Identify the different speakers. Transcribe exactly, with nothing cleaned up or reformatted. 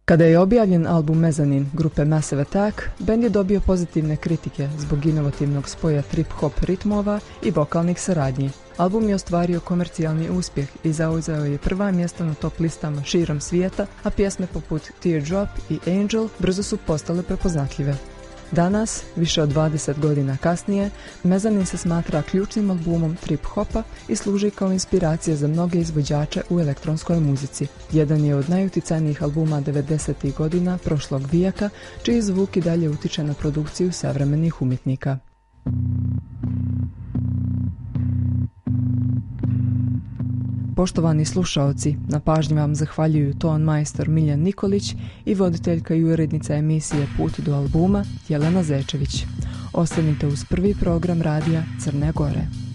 Speaker 1: Kada je objavljen album Mezzanine grupe Massive Attack, bend je dobio pozitivne kritike zbog inovativnog spoja trip-hop ritmova i vokalnih saradnji. Album je ostvario komercijalni uspjeh i zauzeo je prva mjesta na top listama širom svijeta, a pjesme poput Teardrop i Angel brzo su postale prepoznatljive. Danas, više od dvadeset godina kasnije, Mezzanine se smatra ključnim albumom trip-hopa i služi kao inspiracija za mnoge izvođače u elektronskoj muzici. Jedan je od najuticajnijih albuma devedesetih godina prošlog vijeka, čiji zvuk i dalje utiče na produkciju savremenih umjetnika. Poštovani slušaoci, na pažnji vam zahvaljuju ton majstor Miljan Nikolić i voditeljka i urednica emisije Put do albuma Jelena Zečević. Ostanite uz prvi program radija Crne Gore.